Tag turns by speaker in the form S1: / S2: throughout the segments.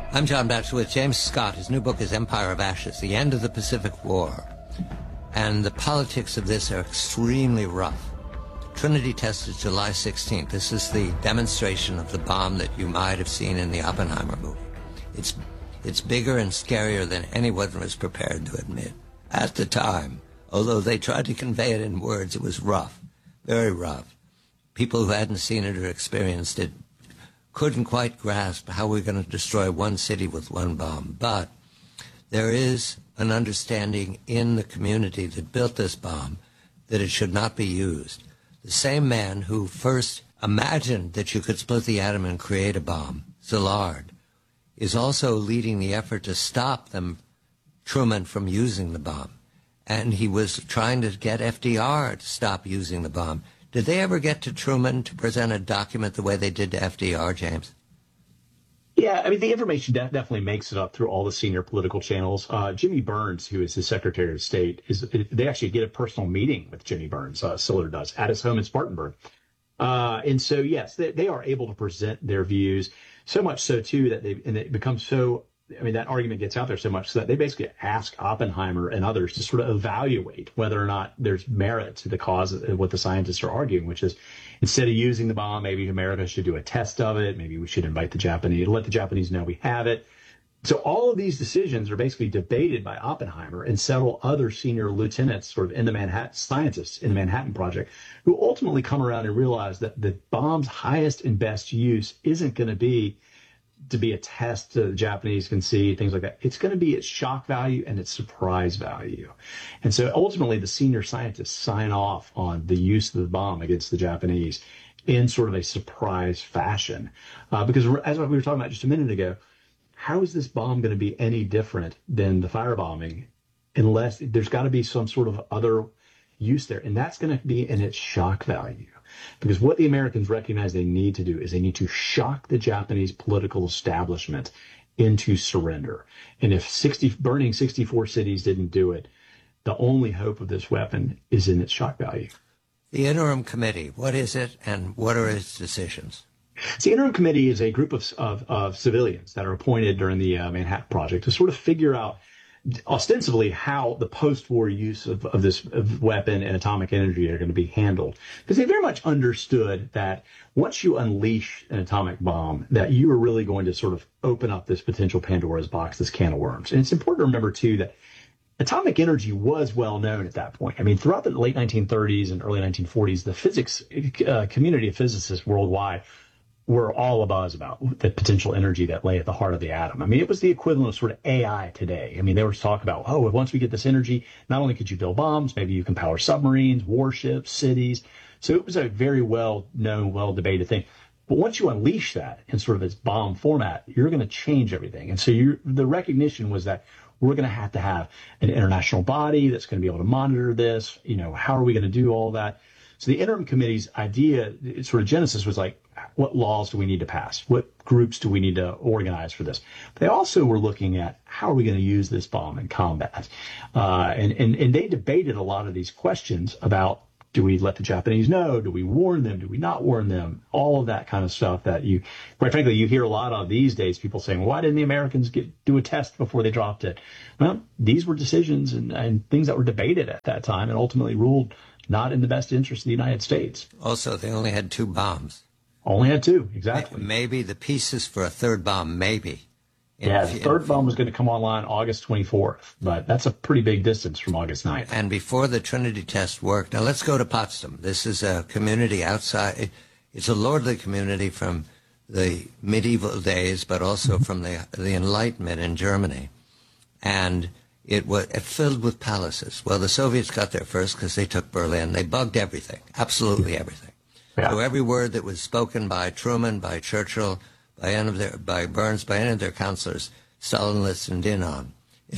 S1: I'm John Batchelor with James Scott. His new book is Empire of Ashes, The End of the Pacific War. And the politics of this are extremely rough. Trinity test is July 16th. This is the demonstration of the bomb that you might have seen in the Oppenheimer movie. It's bigger and scarier than anyone was prepared to admit. At the time, although they tried to convey it in words, it was rough, very rough. People who hadn't seen it or experienced it couldn't quite grasp how we're going to destroy one city with one bomb. But there is an understanding in the community that built this bomb that it should not be used. The same man who first imagined that you could split the atom and create a bomb, Szilard, is also leading the effort to stop Truman, from using the bomb. And he was trying to get FDR to stop using the bomb. Did they ever get to Truman to present a document the way they did to FDR, James?
S2: Yeah, I mean, the information definitely makes it up through all the senior political channels. Jimmy Burns, who is the Secretary of State, they actually get a personal meeting with Jimmy Burns, Szilard does, at his home in Spartanburg. And so, yes, they are able to present their views, so much so, too, that it becomes so, I mean, that argument gets out there so much so that they basically ask Oppenheimer and others to sort of evaluate whether or not there's merit to the cause of what the scientists are arguing, which is instead of using the bomb, maybe America should do a test of it. Maybe we should invite the Japanese, let the Japanese know we have it. So all of these decisions are basically debated by Oppenheimer and several other senior lieutenants sort of in the Manhattan scientists in the Manhattan Project, who ultimately come around and realize that the bomb's highest and best use isn't going to be a test the Japanese can see, things like that. It's going to be its shock value and its surprise value. And so ultimately the senior scientists sign off on the use of the bomb against the Japanese in sort of a surprise fashion. Because as we were talking about just a minute ago, how is this bomb going to be any different than the firebombing unless there's got to be some sort of other use there? And that's going to be in its shock value. Because what the Americans recognize they need to do is they need to shock the Japanese political establishment into surrender. And if burning 64 cities didn't do it, the only hope of this weapon is in its shock value.
S1: The Interim Committee, what is it and what are its decisions?
S2: The Interim Committee is a group of civilians that are appointed during the Manhattan Project to sort of figure out ostensibly how the post-war use of this weapon and atomic energy are going to be handled. Because they very much understood that once you unleash an atomic bomb, that you are really going to sort of open up this potential Pandora's box, this can of worms. And it's important to remember, too, that atomic energy was well known at that point. I mean, throughout the late 1930s and early 1940s, the physics community of physicists worldwide were all abuzz about the potential energy that lay at the heart of the atom. I mean, it was the equivalent of sort of AI today. I mean, they were talking about, once we get this energy, not only could you build bombs, maybe you can power submarines, warships, cities. So it was a very well-known, well-debated thing. But once you unleash that in sort of its bomb format, you're going to change everything. And so the recognition was that we're going to have an international body that's going to be able to monitor this. You know, how are we going to do all that? So the Interim Committee's idea, sort of genesis, was like, what laws do we need to pass? What groups do we need to organize for this? They also were looking at how are we going to use this bomb in combat? And they debated a lot of these questions about, do we let the Japanese know? Do we warn them? Do we not warn them? All of that kind of stuff that quite frankly, you hear a lot of these days, people saying, why didn't the Americans do a test before they dropped it? Well, these were decisions and things that were debated at that time and ultimately ruled not in the best interest of the United States.
S1: Also, they only had 2 bombs.
S2: Only had 2, exactly.
S1: Maybe the pieces for a third bomb, maybe.
S2: The third bomb was going to come online August 24th, but that's a pretty big distance from August 9th.
S1: And before the Trinity test worked, now let's go to Potsdam. This is a community outside. It's a lordly community from the medieval days, but also from the Enlightenment in Germany. And it was filled with palaces. Well, the Soviets got there first because they took Berlin. They bugged everything, absolutely everything. Yeah. So every word that was spoken by Truman, by Churchill, by Burns, by any of their counselors, Stalin listened in on.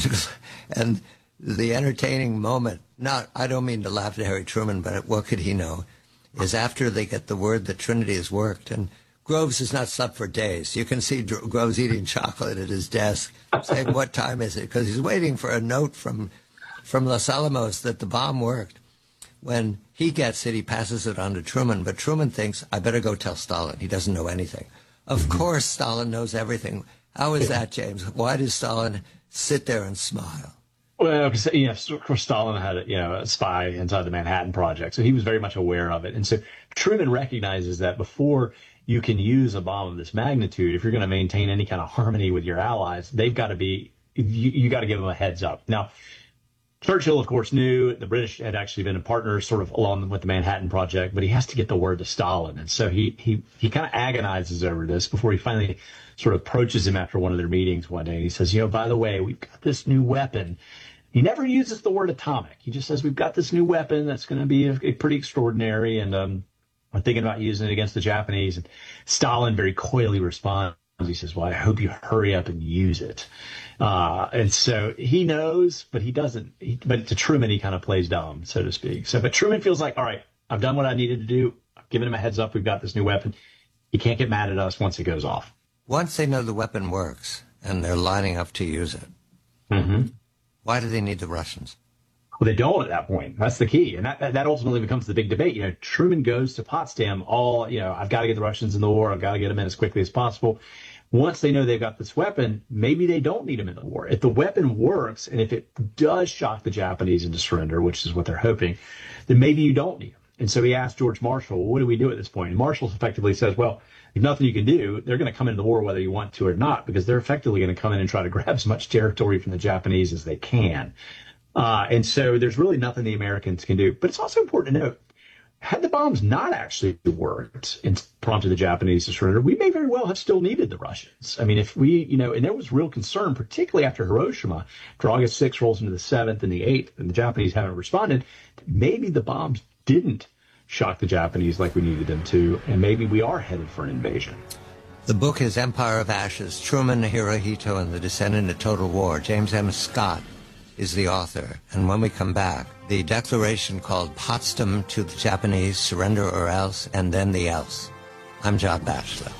S1: And the entertaining moment, I don't mean to laugh at Harry Truman, but what could he know, is after they get the word that Trinity has worked, and Groves has not slept for days. You can see Groves eating chocolate at his desk, saying, what time is it? Because he's waiting for a note from Los Alamos that the bomb worked. When he gets it, he passes it on to Truman, but Truman thinks, I better go tell Stalin. He doesn't know anything. Of course, Stalin knows everything. How is that, James? Why did Stalin sit there and smile?
S2: Well, because, of course, Stalin had a spy inside the Manhattan Project, so he was very much aware of it. And so Truman recognizes that before you can use a bomb of this magnitude, if you're going to maintain any kind of harmony with your allies, they've got to be, you got to give them a heads up. Now, Churchill, of course, knew the British had actually been a partner sort of along with the Manhattan Project, but he has to get the word to Stalin. And so he kind of agonizes over this before he finally sort of approaches him after one of their meetings one day. And he says, by the way, we've got this new weapon. He never uses the word atomic. He just says, we've got this new weapon that's going to be a pretty extraordinary, and we're thinking about using it against the Japanese. And Stalin very coyly responds. He says, well, I hope you hurry up and use it. And so he knows, but he doesn't. But to Truman, he kind of plays dumb, so to speak. But Truman feels like, all right, I've done what I needed to do. I've given him a heads up. We've got this new weapon. He can't get mad at us once it goes off.
S1: Once they know the weapon works and they're lining up to use it, why do they need the Russians?
S2: Well, they don't at that point. That's the key. And that ultimately becomes the big debate. Truman goes to Potsdam I've got to get the Russians in the war. I've got to get them in as quickly as possible. Once they know they've got this weapon, maybe they don't need them in the war. If the weapon works, and if it does shock the Japanese into surrender, which is what they're hoping, then maybe you don't need them. And so he asked George Marshall, well, what do we do at this point? And Marshall effectively says, well, there's nothing you can do. They're going to come into the war whether you want to or not, because they're effectively going to come in and try to grab as much territory from the Japanese as they can. And so there's really nothing the Americans can do. But it's also important to note, had the bombs not actually worked and prompted the Japanese to surrender, we may very well have still needed the Russians. I mean, if we, and there was real concern, particularly after Hiroshima, after August 6th rolls into the 7th and the 8th, and the Japanese haven't responded, maybe the bombs didn't shock the Japanese like we needed them to, and maybe we are headed for an invasion.
S1: The book is Empire of Ashes, Truman, Hirohito, and the Descent into Total War. James M. Scott is the author. And when we come back, the declaration called Potsdam to the Japanese, surrender or else, and then the else. I'm John Batchelor.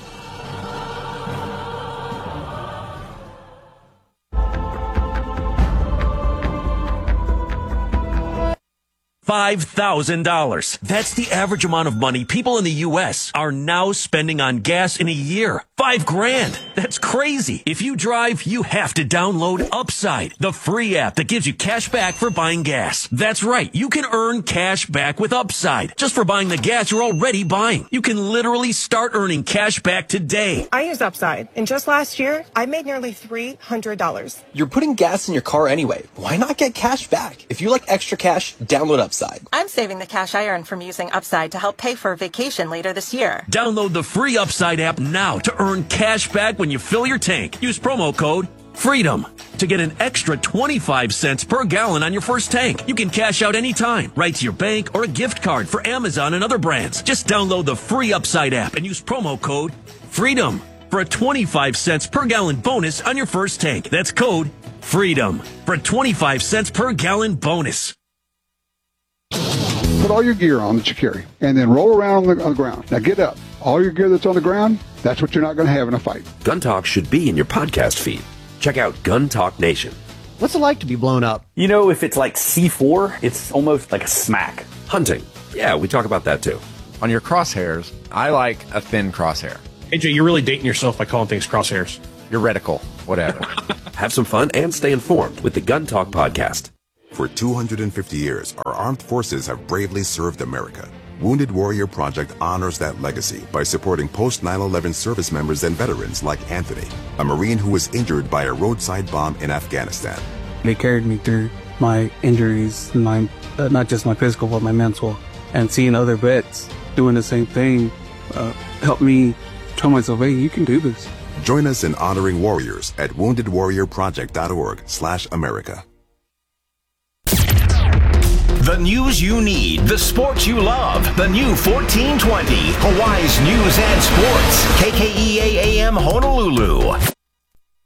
S3: $5,000. That's the average amount of money people in the U.S. are now spending on gas in a year. $5,000. That's crazy. If you drive, you have to download Upside, the free app that gives you cash back for buying gas. That's right. You can earn cash back with Upside just for buying the gas you're already buying. You can literally start earning cash back today.
S4: I use Upside, and just last year, I made nearly $300.
S5: You're putting gas in your car anyway. Why not get cash back? If you like extra cash, download Upside.
S6: I'm saving the cash I earn from using Upside to help pay for a vacation later this year.
S3: Download the free Upside app now to earn cash back when you fill your tank. Use promo code FREEDOM to get an extra 25 cents per gallon on your first tank. You can cash out anytime, right to your bank or a gift card for Amazon and other brands. Just download the free Upside app and use promo code FREEDOM for a 25 cents per gallon bonus on your first tank. That's code FREEDOM for a 25 cents per gallon bonus.
S7: Put all your gear on that you carry, and then roll around on the ground. Now get up. All your gear that's on the ground, that's what you're not going to have in a fight.
S8: Gun Talk should be in your podcast feed. Check out Gun Talk Nation.
S9: What's it like to be blown up?
S10: If it's like C4, it's almost like a smack.
S8: Hunting. Yeah, we talk about that too.
S11: On your crosshairs, I like a thin crosshair.
S12: AJ, you're really dating yourself by calling things crosshairs.
S11: Your reticle, whatever.
S8: Have some fun and stay informed with the Gun Talk podcast.
S13: For 250 years, our armed forces have bravely served America. Wounded Warrior Project honors that legacy by supporting post-9/11 service members and veterans like Anthony, a Marine who was injured by a roadside bomb in Afghanistan.
S14: They carried me through my injuries, not just my physical, but my mental. And seeing other vets doing the same thing helped me tell myself, hey, you can do this.
S13: Join us in honoring warriors at woundedwarriorproject.org/America.
S15: The news you need, the sports you love. The new 1420, Hawaii's news and sports. KKEA AM Honolulu.